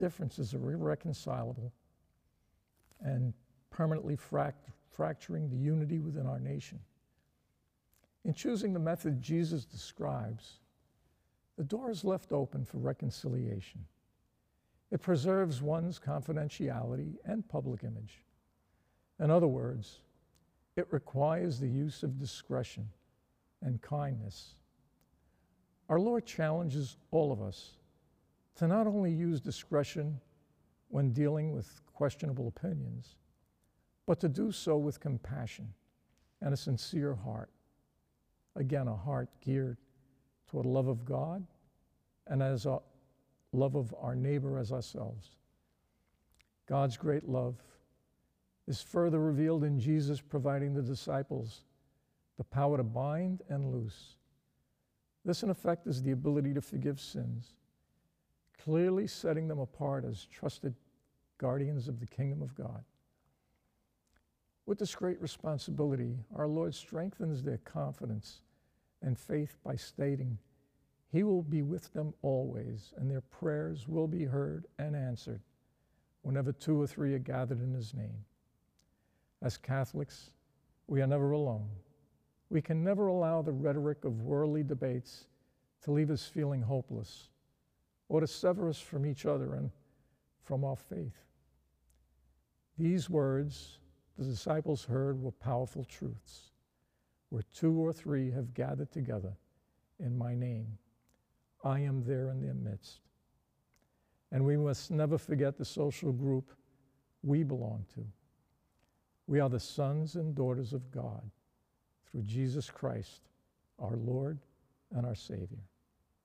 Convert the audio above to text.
differences are irreconcilable and permanently fracturing the unity within our nation. In choosing the method Jesus describes, the door is left open for reconciliation. It preserves one's confidentiality and public image. In other words, it requires the use of discretion and kindness. Our Lord challenges all of us to not only use discretion when dealing with questionable opinions, but to do so with compassion and a sincere heart. Again, a heart geared toward love of God and as a love of our neighbor as ourselves. God's great love is further revealed in Jesus providing the disciples the power to bind and loose. This, in effect, is the ability to forgive sins, clearly setting them apart as trusted guardians of the kingdom of God. With this great responsibility, our Lord strengthens their confidence and faith by stating, He will be with them always, and their prayers will be heard and answered whenever 2 or 3 are gathered in His name. As Catholics, we are never alone. We can never allow the rhetoric of worldly debates to leave us feeling hopeless or to sever us from each other and from our faith. These words the disciples heard were powerful truths. Where 2 or 3 have gathered together in my name, I am there in their midst. And we must never forget the social group we belong to. We are the sons and daughters of God through Jesus Christ, our Lord and our Savior.